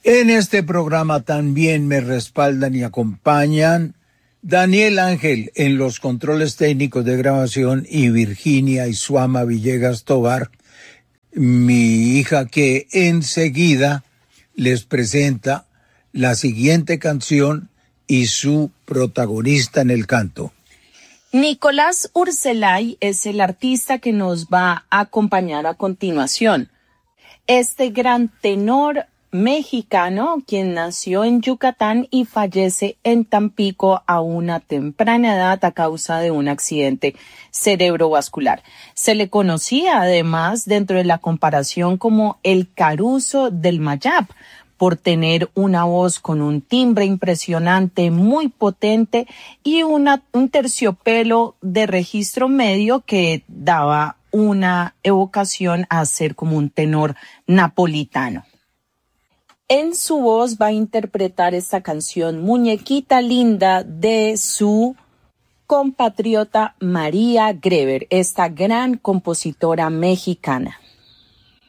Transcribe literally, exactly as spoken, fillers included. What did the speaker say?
En este programa también me respaldan y acompañan Daniel Ángel en los controles técnicos de grabación y Virginia Isuama Villegas Tobar, mi hija, que enseguida les presenta la siguiente canción y su protagonista en el canto. Nicolás Urselay es el artista que nos va a acompañar a continuación. Este gran tenor mexicano, quien nació en Yucatán y fallece en Tampico a una temprana edad a causa de un accidente cerebrovascular. Se le conocía además dentro de la comparación como el Caruso del Mayab, por tener una voz con un timbre impresionante, muy potente y una, un terciopelo de registro medio que daba una evocación a ser como un tenor napolitano. En su voz va a interpretar esta canción Muñequita Linda de su compatriota María Greber, esta gran compositora mexicana.